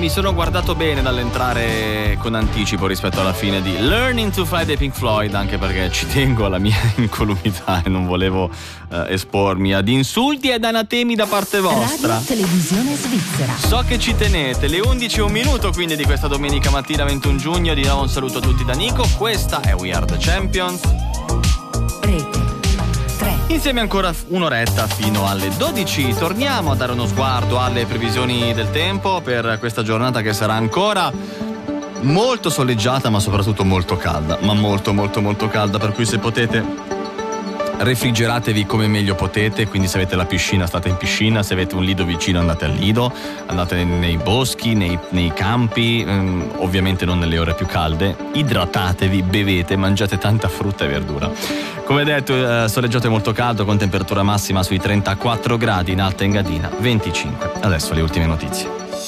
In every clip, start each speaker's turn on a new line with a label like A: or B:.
A: mi sono guardato bene dall'entrare con anticipo rispetto alla fine di Learning to Fly dei Pink Floyd, anche perché ci tengo alla mia incolumità e non volevo espormi ad insulti ed anatemi da parte vostra.
B: Radio Televisione Svizzera.
A: So che ci tenete, le 11:01 quindi di questa domenica mattina 21 giugno. Di nuovo un saluto a tutti da Nico, questa è We Are The Champions.
B: Rete 3.
A: Insieme ancora un'oretta fino alle 12. Torniamo a dare uno sguardo alle previsioni del tempo per questa giornata che sarà ancora molto soleggiata, ma soprattutto molto calda, ma molto calda, per cui se potete refrigeratevi come meglio potete. Quindi se avete la piscina state in piscina, se avete un lido vicino andate al lido, andate nei boschi, nei campi, ovviamente non nelle ore più calde. Idratatevi, bevete, mangiate tanta frutta e verdura. Come detto, soleggiato e molto caldo, con temperatura massima sui 34 gradi, in Alta Engadina 25. Adesso le ultime notizie.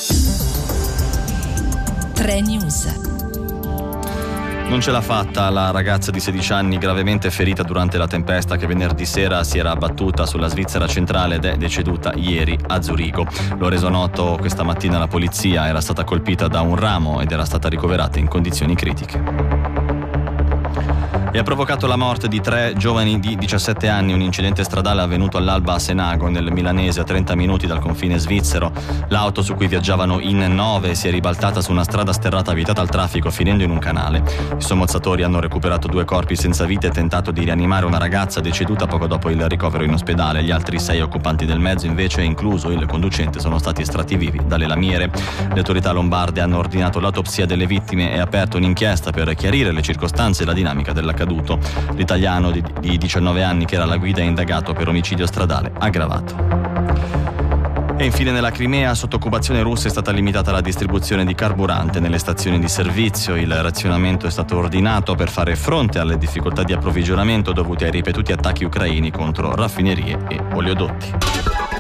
B: 3 News.
A: Non ce l'ha fatta la ragazza di 16 anni gravemente ferita durante la tempesta che venerdì sera si era abbattuta sulla Svizzera centrale ed è deceduta ieri a Zurigo. Lo ha reso noto questa mattina la polizia. Era stata colpita da un ramo ed era stata ricoverata in condizioni critiche. E ha provocato la morte di 3 giovani di 17 anni un incidente stradale avvenuto all'alba a Senago, nel milanese, a 30 minuti dal confine svizzero. L'auto su cui viaggiavano in 9 si è ribaltata su una strada sterrata vietata al traffico, finendo in un canale. I sommozzatori hanno recuperato 2 corpi senza vita e tentato di rianimare una ragazza deceduta poco dopo il ricovero in ospedale. Gli altri 6 occupanti del mezzo, invece, incluso il conducente, sono stati estratti vivi dalle lamiere. Le autorità lombarde hanno ordinato l'autopsia delle vittime e aperto un'inchiesta per chiarire le circostanze e la dinamica dell'accaduto. L'italiano di 19 anni che era alla guida è indagato per omicidio stradale aggravato. E infine nella Crimea, sotto occupazione russa, è stata limitata la distribuzione di carburante nelle stazioni di servizio. Il razionamento è stato ordinato per fare fronte alle difficoltà di approvvigionamento dovute ai ripetuti attacchi ucraini contro raffinerie e oleodotti.